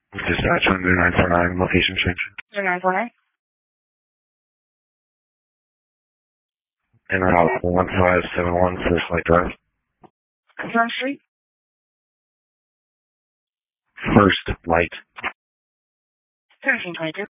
Dispatch 949, location change. 949. En route 1571 First Light Drive. Confirm street. First Light. 1722.